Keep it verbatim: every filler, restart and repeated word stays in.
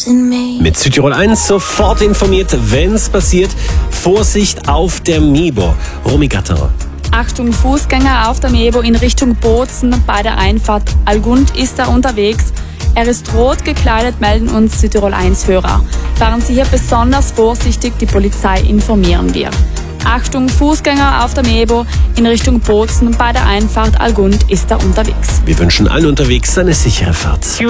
Mit Südtirol eins sofort informiert, wenn es passiert. Vorsicht auf der Mebo. Romy Gatterer. Achtung, Fußgänger auf der Mebo in Richtung Bozen bei der Einfahrt. Algund ist da unterwegs. Er ist rot gekleidet, melden uns Südtirol eins Hörer. Fahren Sie hier besonders vorsichtig, die Polizei informieren wir. Achtung, Fußgänger auf der Mebo in Richtung Bozen bei der Einfahrt. Algund ist da unterwegs. Wir wünschen allen unterwegs eine sichere Fahrt.